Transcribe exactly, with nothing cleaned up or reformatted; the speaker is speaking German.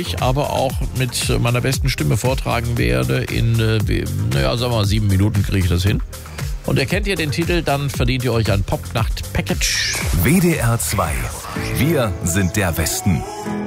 ausführlich, aber auch mit meiner besten Stimme vortragen werde. In, äh, naja, sagen wir mal, sieben Minuten kriege ich das hin. Und erkennt ihr den Titel, dann verdient ihr euch ein Popnacht-Package. W D R zwei. Wir sind der Westen.